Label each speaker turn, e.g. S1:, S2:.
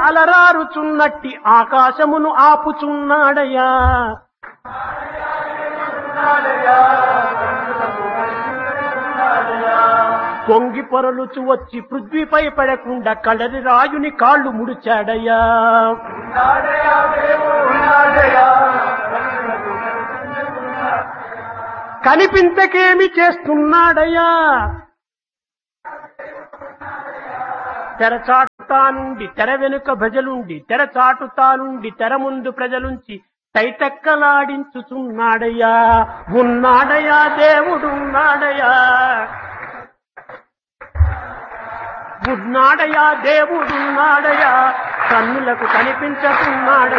S1: అలరారుచున్నట్టి ఆకాశమును ఆపుచున్నాడయ్యా. పొంగి పొరలుచు వచ్చి పృథ్వీపై పడకుండా కడరి రాయుని కాళ్ళు ముడిచాడయ్యా. కనిపించకేమి చేస్తున్నాడయ్యా. తెరచాటుతానుండి తెర వెనుక భజలుండి తెరచాటుతానుండి తెర ముందు ప్రజలుంచి తైతక్కలాడించుచున్నాడయ్యా. ఉన్నాడయ్యా దేవుడున్నాడయ్యా. ఉన్నాడయ్యా దేవుడున్నాడయ్యా. కన్నులకు కనిపించకున్నాడయ్యా.